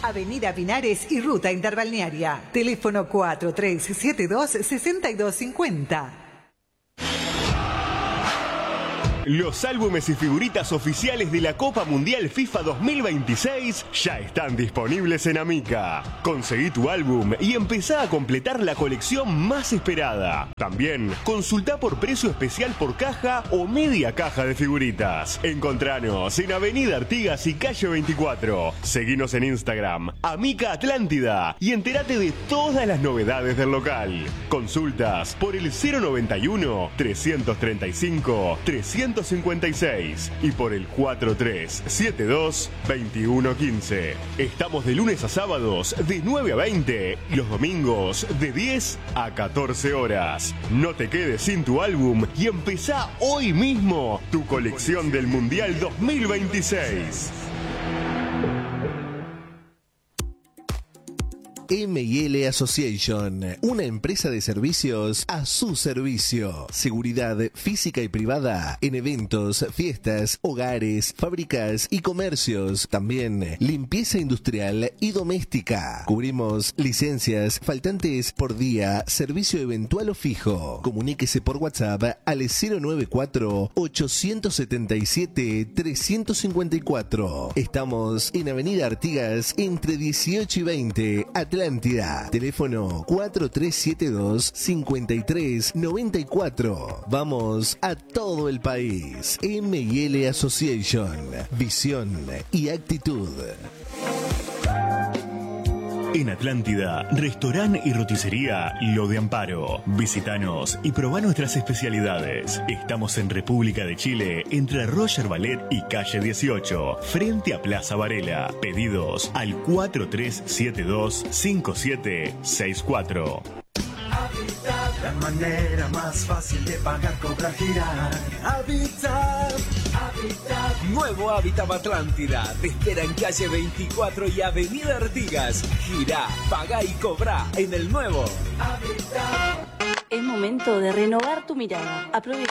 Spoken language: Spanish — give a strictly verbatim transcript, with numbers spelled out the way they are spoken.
Avenida Pinares y Ruta Interbalnearia. Teléfono cuatro tres siete dos, seis dos cinco cero. Los álbumes y figuritas oficiales de la Copa Mundial FIFA dos mil veintiséis ya están disponibles en Amica. Conseguí tu álbum y empezá a completar la colección más esperada. También consultá por precio especial por caja o media caja de figuritas. Encontranos en Avenida Artigas y Calle veinticuatro. Seguinos en Instagram, Amica Atlántida, y entérate de todas las novedades del local. Consultas por el cero noventa y uno, trescientos treinta y cinco, trescientos cincuenta y seis y por el cuatro tres siete dos, veintiuno quince. Estamos de lunes a sábados de nueve a veinte y los domingos de diez a catorce horas. No te quedes sin tu álbum y empezá hoy mismo tu colección del Mundial dos mil veintiséis. M y L Association, una empresa de servicios a su servicio. Seguridad física y privada en eventos, fiestas, hogares, fábricas y comercios. También limpieza industrial y doméstica. Cubrimos licencias faltantes por día, servicio eventual o fijo. Comuníquese por WhatsApp al cero nueve cuatro, ocho siete siete, tres cinco cuatro. Estamos en Avenida Artigas entre dieciocho y veinte, Atlántida. Teléfono cuatro tres siete dos, cinco tres nueve cuatro. Vamos a todo el país. M y L Association. Visión y actitud. En Atlántida, restaurante y roticería Lo de Amparo. Visítanos y probá nuestras especialidades. Estamos en República de Chile, entre Roger Ballet y Calle dieciocho, frente a Plaza Varela. Pedidos al cuatro tres siete dos, cinco siete seis cuatro. Habitat, la manera más fácil de pagar, cobrar, girar. Habitat, Habitat. Nuevo Habitat Atlántida. Te espera en calle veinticuatro y Avenida Artigas. Girá, pagá y cobrá en el nuevo Habitat. Es momento de renovar tu mirada. Aprovecha